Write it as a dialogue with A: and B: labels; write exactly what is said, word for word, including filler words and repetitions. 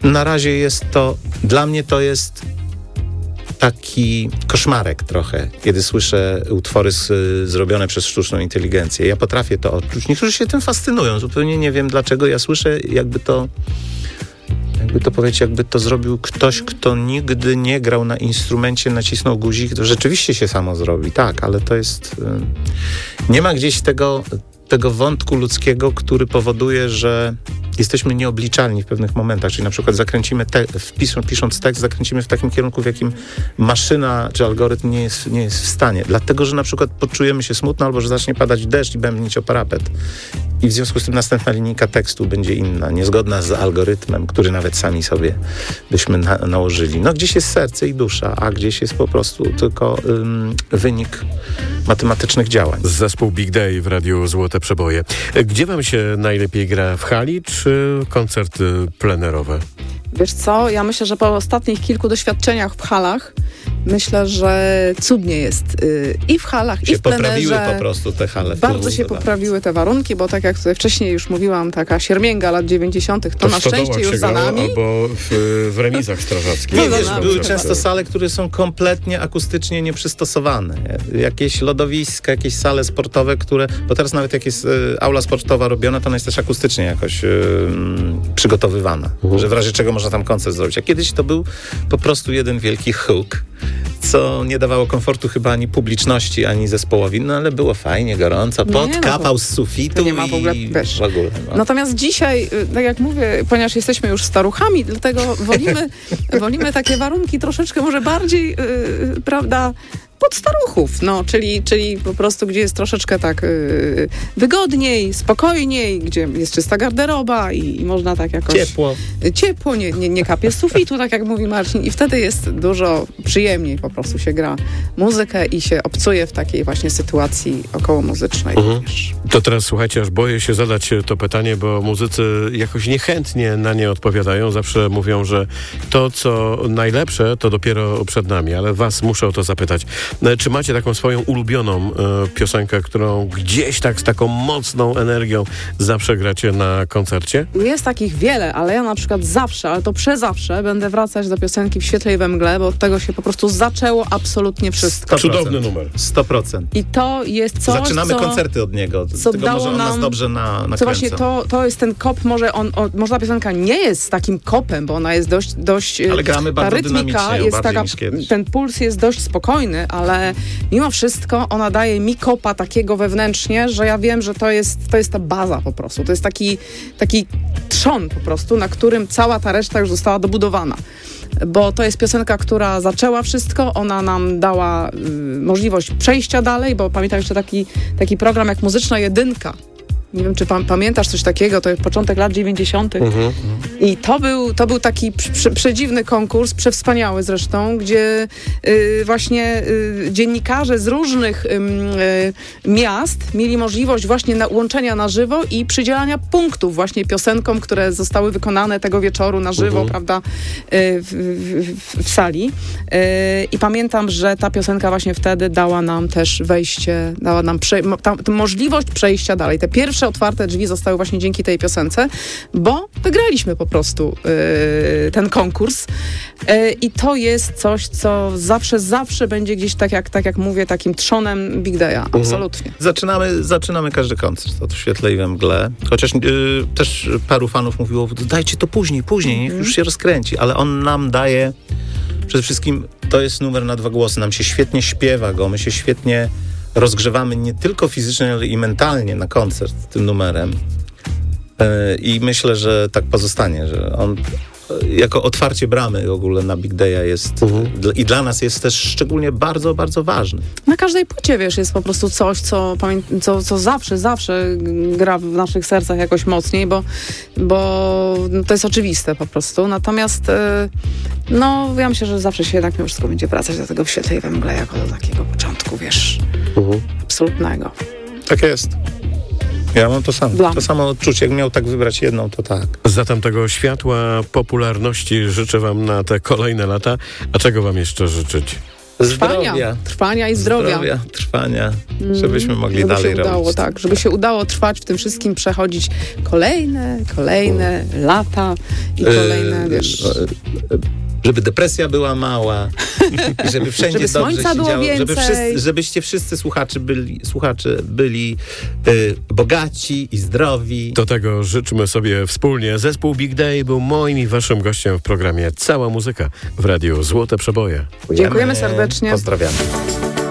A: na razie jest to, dla mnie to jest taki koszmarek trochę, kiedy słyszę utwory z, zrobione przez sztuczną inteligencję. Ja potrafię to odczuć. Niektórzy się tym fascynują. Zupełnie nie wiem dlaczego. Ja słyszę, jakby to jakby to powiedzieć, jakby to zrobił ktoś, kto nigdy nie grał na instrumencie, nacisnął guzik. To rzeczywiście się samo zrobi. Tak, ale to jest... Nie ma gdzieś tego, tego wątku ludzkiego, który powoduje, że jesteśmy nieobliczalni w pewnych momentach, czyli na przykład zakręcimy, te, wpis, pisząc tekst, zakręcimy w takim kierunku, w jakim maszyna czy algorytm nie jest, nie jest w stanie. Dlatego, że na przykład poczujemy się smutno, albo że zacznie padać deszcz i bębnić o parapet. I w związku z tym następna linijka tekstu będzie inna, niezgodna z algorytmem, który nawet sami sobie byśmy na, nałożyli. No gdzieś jest serce i dusza, a gdzieś jest po prostu tylko ym, wynik matematycznych działań.
B: Zespół Big Day w Radiu Złote Przeboje. Gdzie wam się najlepiej gra? W hali czy koncerty plenerowe?
C: Wiesz co, ja myślę, że po ostatnich kilku doświadczeniach w halach myślę, że cudnie jest yy, i w halach,
A: się
C: i w plenerze.
A: Poprawiły po prostu te hale.
C: Bardzo się poprawiły te warunki, bo tak jak tutaj wcześniej już mówiłam, taka siermięga lat dziewięćdziesiątych to, to na szczęście już za nami.
B: Albo w, w remizach strażackich.
A: Nie, wiesz, były często sale, które są kompletnie akustycznie nieprzystosowane. Jakieś lodowiska, jakieś sale sportowe, które, bo teraz nawet jak jest y, aula sportowa robiona, to ona jest też akustycznie jakoś y, przygotowywana, uh-huh. że w razie czego można tam koncert zrobić. A kiedyś to był po prostu jeden wielki huk, co nie dawało komfortu chyba ani publiczności, ani zespołowi, no ale było fajnie, gorąco, pot
C: nie,
A: kapał
C: no,
A: z sufitu
C: nie ma w ogóle,
A: i
C: wiesz.
A: w ogóle. No.
C: Natomiast dzisiaj, tak jak mówię, ponieważ jesteśmy już staruchami, dlatego wolimy, wolimy takie warunki troszeczkę może bardziej, yy, prawda, pod staruchów, no, czyli, czyli po prostu, gdzie jest troszeczkę tak yy, wygodniej, spokojniej, gdzie jest czysta garderoba i, i można tak jakoś...
A: Ciepło.
C: Ciepło, nie, nie, nie kapie z sufitu, tak jak mówi Marcin, i wtedy jest dużo przyjemniej, po prostu się gra muzykę i się obcuje w takiej właśnie sytuacji okołomuzycznej.
B: Mhm. To teraz słuchajcie, aż boję się zadać to pytanie, bo muzycy jakoś niechętnie na nie odpowiadają. Zawsze mówią, że to, co najlepsze, to dopiero przed nami, ale was muszę o to zapytać. Czy macie taką swoją ulubioną e, piosenkę, którą gdzieś tak z taką mocną energią zawsze gracie na koncercie?
C: Jest takich wiele, ale ja na przykład zawsze, ale to przezawsze będę wracać do piosenki W świetle i we mgle, bo od tego się po prostu zaczęło absolutnie wszystko.
A: sto procent.
B: Cudowny numer.
A: sto procent.
C: I to jest coś,
A: Zaczynamy
C: co,
A: koncerty od niego.
C: co
A: Tego
C: dało
A: może on
C: nam,
A: nas dobrze na, nakręca.
C: Co właśnie to, to jest ten kop, może on, on, może ta piosenka nie jest takim kopem, bo ona jest dość, dość
A: ale gramy bardzo
C: ta rytmika
A: dynamicznie,
C: jest
A: bardziej
C: taka,
A: niż kiedyś.
C: ten puls jest dość spokojny, ale mimo wszystko ona daje mi kopa takiego wewnętrznie, że ja wiem, że to jest, to jest ta baza po prostu. To jest taki, taki trzon po prostu, na którym cała ta reszta już została dobudowana. Bo to jest piosenka, która zaczęła wszystko, ona nam dała y, możliwość przejścia dalej, bo pamiętam jeszcze taki, taki program jak Muzyczna Jedynka. Nie wiem, czy pan, pamiętasz coś takiego, to jest początek lat dziewięćdziesiątych. Mhm. I to był, to był taki prze, przedziwny konkurs, przewspaniały zresztą, gdzie y, właśnie y, dziennikarze z różnych y, y, miast mieli możliwość właśnie na, łączenia na żywo i przydzielania punktów właśnie piosenkom, które zostały wykonane tego wieczoru na żywo, mhm. prawda, y, w, w, w sali. Y, I pamiętam, że ta piosenka właśnie wtedy dała nam też wejście, dała nam prze, ta, ta możliwość przejścia dalej. Te pierwsze otwarte drzwi zostały właśnie dzięki tej piosence, bo wygraliśmy po prostu yy, ten konkurs yy, i to jest coś, co zawsze, zawsze będzie gdzieś, tak jak, tak jak mówię, takim trzonem Big Day'a. Mhm. Absolutnie.
A: Zaczynamy, zaczynamy każdy koncert od W świetle i we mgle, chociaż yy, też paru fanów mówiło, dajcie to później, później, niech już się rozkręci, ale on nam daje, przede wszystkim to jest numer na dwa głosy, nam się świetnie śpiewa go, my się świetnie rozgrzewamy nie tylko fizycznie, ale i mentalnie na koncert tym numerem. Yy, I myślę, że tak pozostanie, że on jako otwarcie bramy w ogóle na Big Day'a jest uh-huh. i dla nas jest też szczególnie bardzo, bardzo ważny.
C: Na każdej płycie, wiesz, jest po prostu coś, co, pamię- co, co zawsze, zawsze gra w naszych sercach jakoś mocniej, bo, bo to jest oczywiste po prostu. Natomiast no, ja myślę, że zawsze się jednak mimo wszystko będzie wracać do tego W świetle i we mgle jako do takiego początku, wiesz, uh-huh. absolutnego.
A: Tak jest. Ja mam to samo.
C: Dla.
A: To samo odczucie. Jak miał tak wybrać jedną, to tak.
B: Zatem tego światła popularności życzę wam na te kolejne lata. A czego wam jeszcze życzyć?
C: trwania,
A: zdrowia.
C: trwania i zdrowia.
A: Zdrowia, trwania, żebyśmy mogli
C: żeby
A: dalej
C: się udało,
A: robić.
C: tak, żeby się udało trwać w tym wszystkim, przechodzić kolejne, kolejne lata i kolejne,
A: Yy,
C: wiesz...
A: Żeby depresja była mała, i żeby wszędzie
C: Żeby
A: dobrze
C: słońca
A: się
C: było
A: działo, żeby
C: więcej.
A: wszyscy, żebyście wszyscy słuchacze byli, słuchacze byli y, bogaci i zdrowi.
B: Do tego życzymy sobie wspólnie. Zespół Big Day był moim i waszym gościem w programie Cała Muzyka w Radiu Złote Przeboje.
C: Dziękujemy serdecznie.
A: Pozdrawiamy.